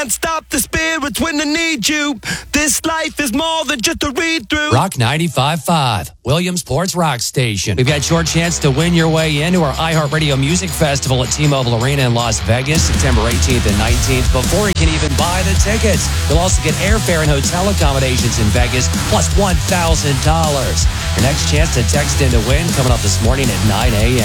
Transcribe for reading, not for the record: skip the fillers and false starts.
Can't stop the spirits when they need you. This life is more than just a read-through. Rock 95.5, Williamsport's Rock Station. We've got your chance to win your way into our iHeartRadio Music Festival at T-Mobile Arena in Las Vegas, September 18th and 19th, before you can even buy the tickets. You'll also get airfare and hotel accommodations in Vegas, plus $1,000. Your next chance to text in to win coming up this morning at 9 a.m.